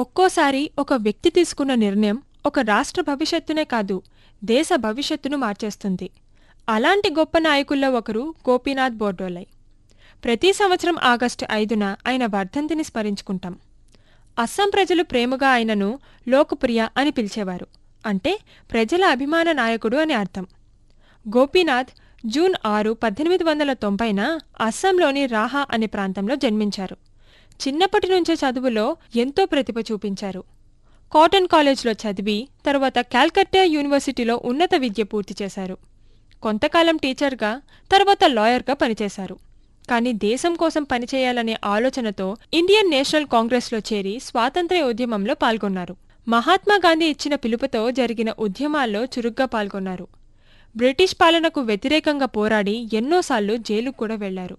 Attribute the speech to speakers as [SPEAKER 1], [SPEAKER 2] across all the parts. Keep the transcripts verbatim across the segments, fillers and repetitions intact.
[SPEAKER 1] ఒక్కోసారి ఒక వ్యక్తి తీసుకున్న నిర్ణయం ఒక రాష్ట్ర భవిష్యత్తునే కాదు, దేశ భవిష్యత్తును మార్చేస్తుంది. అలాంటి గొప్ప నాయకుల్లో ఒకరు గోపీనాథ్ బోర్డోలై. ప్రతి సంవత్సరం ఆగస్టు ఐదున ఆయన వర్ధంతిని స్మరించుకుంటాం. అస్సాం ప్రజలు ప్రేమగా ఆయనను లోకప్రియ అని పిలిచేవారు. అంటే ప్రజల అభిమాన నాయకుడు అని అర్థం. గోపీనాథ్ జూన్ ఆరు పద్దెనిమిది వందల తొంభైన అస్సాంలోని రాహా అనే ప్రాంతంలో జన్మించారు. చిన్నప్పటి నుంచే చదువులో ఎంతో ప్రతిభ చూపించారు. కాటన్ కాలేజ్లో చదివి తరువాత కాల్కట్టా యూనివర్సిటీలో ఉన్నత విద్య పూర్తి చేశారు. కొంతకాలం టీచర్గా, తర్వాత లాయర్గా పనిచేశారు. కానీ దేశం కోసం పనిచేయాలనే ఆలోచనతో ఇండియన్ నేషనల్ కాంగ్రెస్లో చేరి స్వాతంత్ర్య ఉద్యమంలో పాల్గొన్నారు. మహాత్మాగాంధీ ఇచ్చిన పిలుపుతో జరిగిన ఉద్యమాల్లో చురుగ్గా పాల్గొన్నారు. బ్రిటిష్ పాలనకు వ్యతిరేకంగా పోరాడి ఎన్నోసార్లు జైలుకు కూడా వెళ్లారు.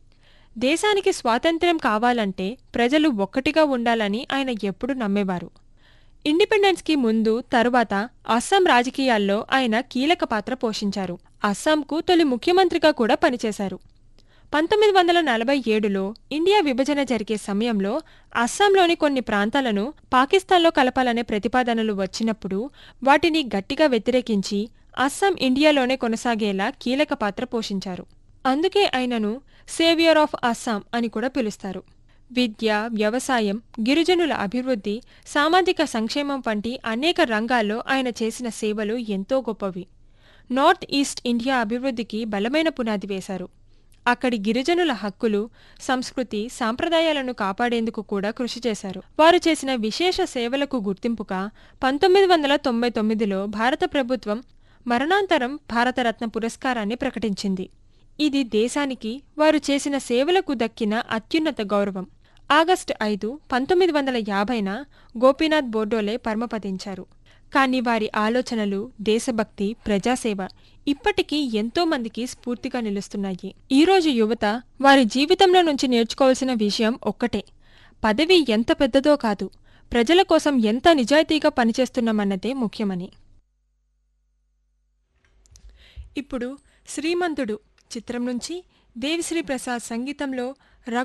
[SPEAKER 1] దేశానికి స్వాతంత్ర్యం కావాలంటే ప్రజలు ఒక్కటిగా ఉండాలని ఆయన ఎప్పుడూ నమ్మేవారు. ఇండిపెండెన్స్కి ముందు తరువాత అస్సాం రాజకీయాల్లో ఆయన కీలక పాత్ర పోషించారు. అస్సాంకు తొలి ముఖ్యమంత్రిగా కూడా పనిచేశారు. పంతొమ్మిది వందల నలభై ఏడులో ఇండియా విభజన జరిగే సమయంలో అస్సాంలోని కొన్ని ప్రాంతాలను పాకిస్తాన్లో కలపాలనే ప్రతిపాదనలు వచ్చినప్పుడు వాటిని గట్టిగా వ్యతిరేకించి అస్సాం ఇండియాలోనే కొనసాగేలా కీలక పాత్ర పోషించారు. అందుకే ఆయనను సేవియర్ ఆఫ్ అస్సాం అని కూడా పిలుస్తారు. విద్య, వ్యవసాయం, గిరిజనుల అభివృద్ధి, సామాజిక సంక్షేమం వంటి అనేక రంగాల్లో ఆయన చేసిన సేవలు ఎంతో గొప్పవి. నార్త్ ఈస్ట్ ఇండియా అభివృద్ధికి బలమైన పునాది వేశారు. అక్కడి గిరిజనుల హక్కులు, సంస్కృతి, సాంప్రదాయాలను కాపాడేందుకు కూడా కృషి చేశారు. వారు చేసిన విశేష సేవలకు గుర్తింపుగా పంతొమ్మిది వందల తొంభై తొమ్మిదిలో భారత ప్రభుత్వం మరణాంతరం భారతరత్న పురస్కారాన్ని ప్రకటించింది. ఇది దేశానికి వారు చేసిన సేవలకు దక్కిన అత్యున్నత గౌరవం. ఆగస్టు ఐదు పంతొమ్మిది వందల యాభైన గోపీనాథ్ బోర్డోలే పరమపదించారు. కానీ వారి ఆలోచనలు, దేశభక్తి, ప్రజాసేవ ఇప్పటికీ ఎంతో మందికి స్ఫూర్తిగా నిలుస్తున్నాయి. ఈరోజు యువత వారి జీవితంలో నుంచి నేర్చుకోవాల్సిన విషయం ఒక్కటే: పదవి ఎంత పెద్దదో కాదు, ప్రజల కోసం ఎంత నిజాయితీగా పనిచేస్తున్నామన్నదే ముఖ్యమని. ఇప్పుడు శ్రీమంతుడు చిత్రం నుంచి దేవిశ్రీ ప్రసాద్ సంగీతంలో